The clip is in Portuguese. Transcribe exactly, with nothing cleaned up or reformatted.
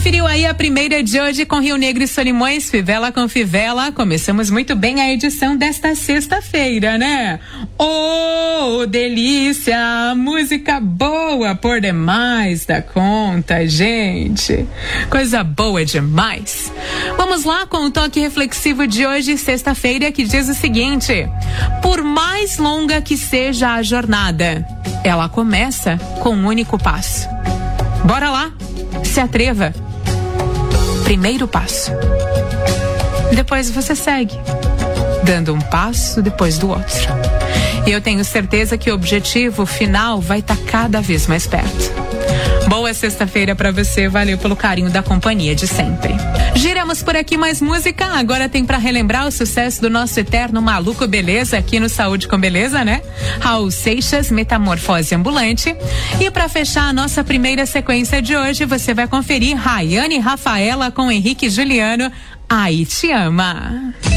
Conferiu aí a primeira de hoje com Rio Negro e Solimões, Fivela com Fivela. Começamos muito bem a edição desta sexta-feira, né? Oh, delícia! Música boa por demais da conta, gente. Coisa boa demais. Vamos lá com o toque reflexivo de hoje, sexta-feira, que diz o seguinte: por mais longa que seja a jornada, ela começa com um único passo. Bora lá, se atreva. Primeiro passo. Depois você segue, dando um passo depois do outro. E eu tenho certeza que o objetivo final vai estar cada vez mais perto. Boa sexta-feira pra você, valeu pelo carinho da companhia de sempre. Giramos por aqui mais música, agora tem pra relembrar o sucesso do nosso eterno Maluco Beleza aqui no Saúde com Beleza, né? Raul Seixas, Metamorfose Ambulante. E pra fechar a nossa primeira sequência de hoje, você vai conferir Rayane e Rafaela com Henrique e Juliano, Aí Te Ama.